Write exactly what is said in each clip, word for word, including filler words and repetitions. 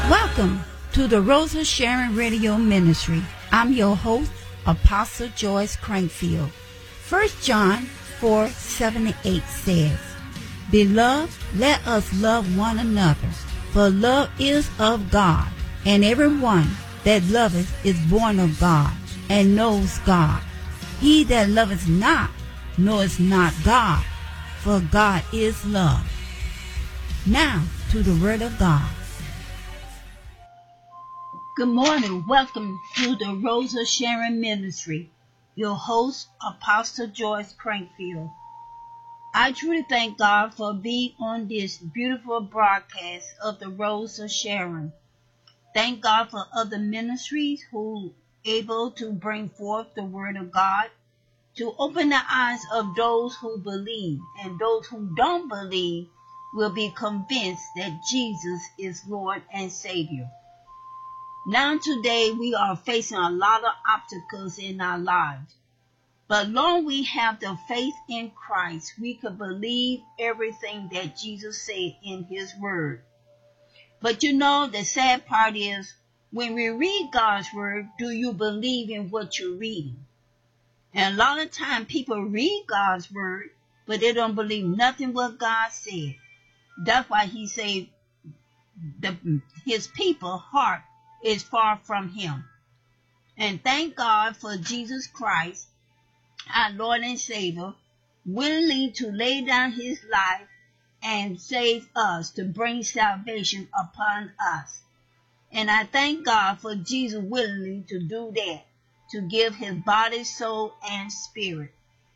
Welcome to the Rosa Sharon Radio Ministry. I'm your host, Apostle Joyce Crankfield. First John four seven eight says, Beloved, let us love one another, for love is of God, and everyone that loveth is born of God, and knows God. He that loveth not knoweth not God, for God is love. Now to the Word of God. Good morning. Welcome to the Rosa Sharon Ministry. Your host, Apostle Joyce Crankfield. I truly thank God for being on this beautiful broadcast of the Rosa Sharon. Thank God for other ministries who are able to bring forth the Word of God, to open the eyes of those who believe, and those who don't believe will be convinced that Jesus is Lord and Savior. Now today we are facing a lot of obstacles in our lives. But long we have the faith in Christ, we can believe everything that Jesus said in his word. But you know, the sad part is, when we read God's word, do you believe in what you're reading? And a lot of times people read God's word, but they don't believe nothing what God said. That's why he said the, his people's heart is far from him. And thank God for Jesus Christ, our Lord and Savior, willingly to lay down his life and save us, to bring salvation upon us. And I thank God for Jesus willingly to do that, to give his body, soul, and spirit.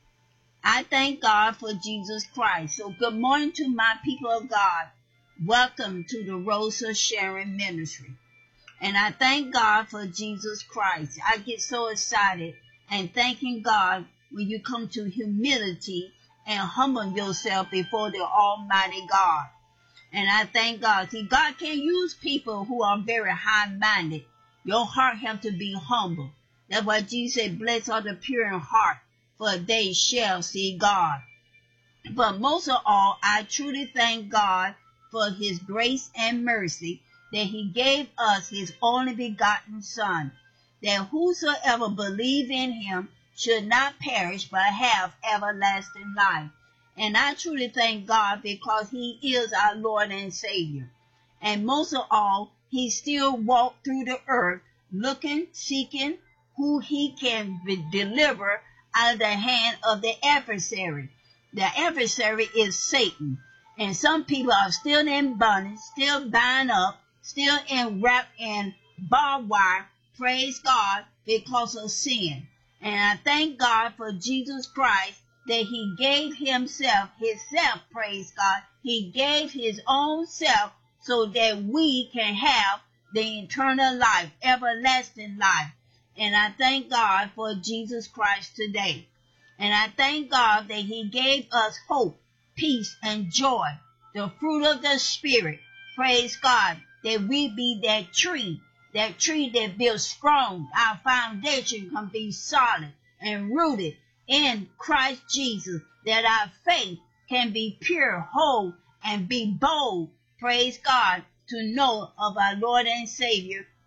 I thank God for Jesus Christ. So good morning to my people of God. Welcome to the Rosa Sharon Ministry. And I thank God for Jesus Christ. I get so excited and thanking God when you come to humility and humble yourself before the Almighty God. And I thank God. See, God can't use people who are very high-minded. Your heart has to be humble. That's why Jesus said, blessed are the pure in heart, for they shall see God. But most of all, I truly thank God for his grace and mercy, that he gave us his only begotten Son, that whosoever believe in him should not perish but have everlasting life. And I truly thank God because he is our Lord and Savior. And most of all, he still walked through the earth looking, seeking who he can deliver out of the hand of the adversary. The adversary is Satan. And some people are still in bondage, still bound up, still in wrapped in barbed wire, praise God, because of sin. And I thank God for Jesus Christ, that he gave himself, himself, praise God. He gave his own self so that we can have the eternal life, everlasting life. And I thank God for Jesus Christ today. And I thank God that he gave us hope, peace, and joy, the fruit of the Spirit. Praise God, that we be that tree, that tree that builds strong. Our foundation can be solid and rooted in Christ Jesus, that our faith can be pure, whole, and be bold, praise God, to know of our Lord and Savior,